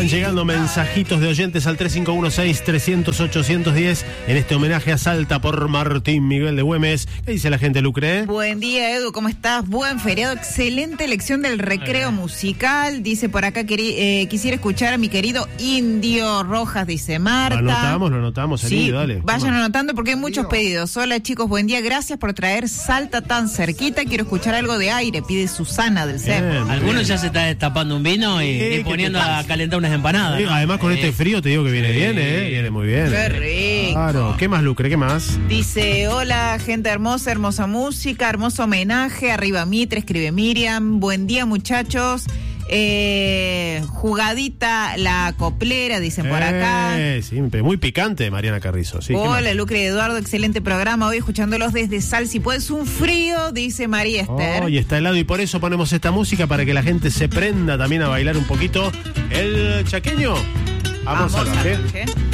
Van llegando mensajitos de oyentes al 3516-300-810 en este homenaje a Salta por Martín Miguel de Güemes. ¿Qué dice la gente, Lucre? Buen día, Edu, ¿cómo estás? Buen feriado, excelente elección del recreo musical. Dice por acá, quisiera escuchar a mi querido Indio Rojas, dice Marta. Lo anotamos, el sí, Indio, dale. Vayan anotando porque hay muchos pedidos. Hola chicos, buen día, gracias por traer Salta tan cerquita. Quiero escuchar algo de aire, pide Susana del CEP. Algunos ya se está destapando un vino y poniendo a calentar unas empanadas. ¿No? Además con este frío te digo que viene bien, viene muy bien. Qué rico. Claro, ¿qué más, Lucre? ¿Qué más? Dice, hola gente hermosa, hermosa música, hermoso homenaje, arriba Mitre, escribe Miriam, buen día muchachos. Jugadita la coplera, dicen por acá. Siempre, muy picante, Mariana Carrizo. Sí, hola, Lucre y Eduardo, excelente programa. Hoy escuchándolos desde Sal, si puedes un frío, dice María Esther. Y está helado y por eso ponemos esta música para que la gente se prenda también a bailar un poquito. El chaqueño. Vamos a ver.